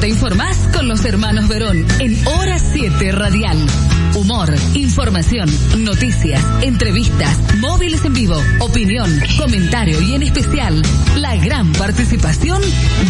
te informás con los hermanos Verón en Hora 7 Radial. Humor, información, noticias, entrevistas, móviles en vivo, opinión, comentario y en especial la gran participación